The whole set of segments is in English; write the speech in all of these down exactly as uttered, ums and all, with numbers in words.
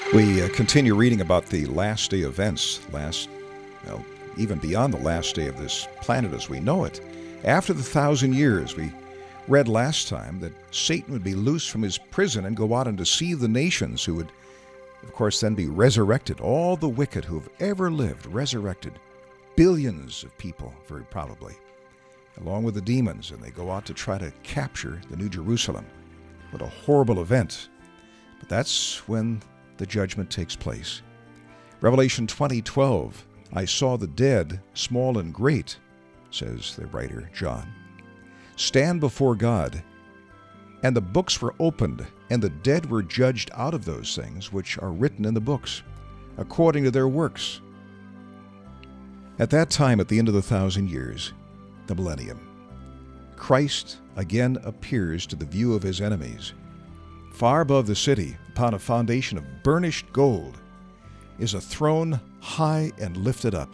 We uh, continue reading about the last day events, last, well, even beyond the last day of this planet as we know it. After the thousand years, we read last time that Satan would be loosed from his prison and go out and deceive the nations, who would, of course, then be resurrected. All the wicked who have ever lived, resurrected. Billions of people, very probably, along with the demons, and they go out to try to capture the New Jerusalem. What a horrible event. But that's when the judgment takes place. Revelation twenty twelve, I saw the dead, small and great, says the writer John, stand before God, and the books were opened, and the dead were judged out of those things which are written in the books, according to their works. At that time, at the end of the thousand years, the millennium, Christ again appears to the view of his enemies. Far above the city, upon a foundation of burnished gold, is a throne high and lifted up.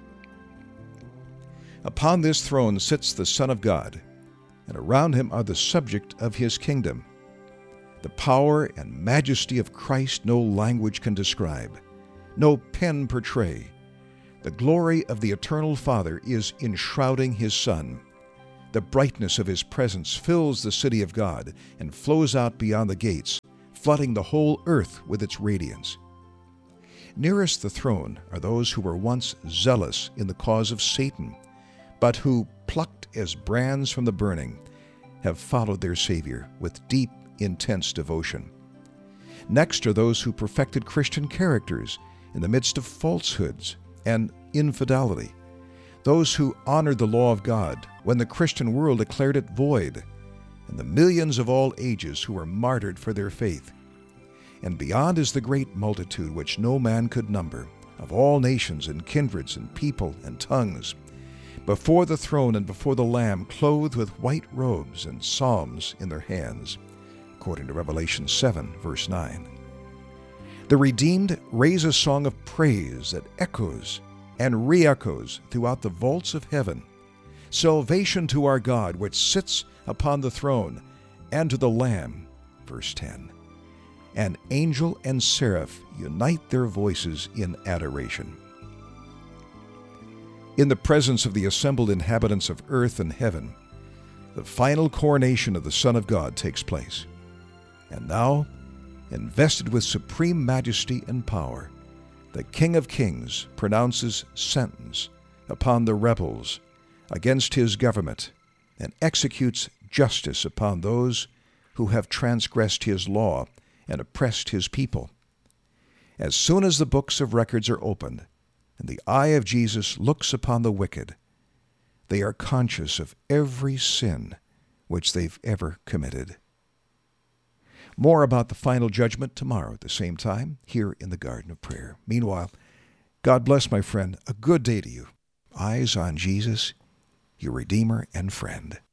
Upon this throne sits the Son of God, and around him are the subject of his kingdom. The power and majesty of Christ no language can describe, no pen portray. The glory of the eternal Father is enshrouding his Son. The brightness of his presence fills the city of God and flows out beyond the gates, flooding the whole earth with its radiance. Nearest the throne are those who were once zealous in the cause of Satan, but who, plucked as brands from the burning, have followed their Savior with deep, intense devotion. Next are those who perfected Christian characters in the midst of falsehoods and infidelity, those who honored the law of God when the Christian world declared it void, and the millions of all ages who were martyred for their faith. And beyond is the great multitude which no man could number, of all nations and kindreds and people and tongues, before the throne and before the Lamb, clothed with white robes and psalms in their hands, according to Revelation seven, verse nine. The redeemed raise a song of praise that echoes and re-echoes throughout the vaults of heaven. Salvation to our God, which sits upon the throne, and to the Lamb, verse ten. And angel and seraph unite their voices in adoration. In the presence of the assembled inhabitants of earth and heaven, the final coronation of the Son of God takes place. And now, invested with supreme majesty and power, the King of Kings pronounces sentence upon the rebels against his government and executes justice upon those who have transgressed his law and oppressed his people. As soon as the books of records are opened and the eye of Jesus looks upon the wicked, they are conscious of every sin which they've ever committed. More about the final judgment tomorrow at the same time here in the Garden of Prayer. Meanwhile, God bless, my friend. A good day to you. Eyes on Jesus, your Redeemer and friend.